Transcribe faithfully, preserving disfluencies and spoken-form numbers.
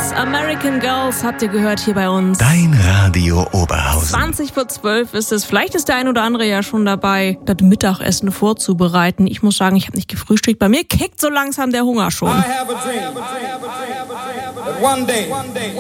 Beatles, American Girls habt ihr gehört hier bei uns. Dein Radio Oberhausen. zwanzig vor zwölf ist es. Vielleicht ist der ein oder andere ja schon dabei, das Mittagessen vorzubereiten. Ich muss sagen, ich habe nicht gefrühstückt. Bei mir kickt so langsam der Hunger schon. I have a dream. I have a dream. That one day,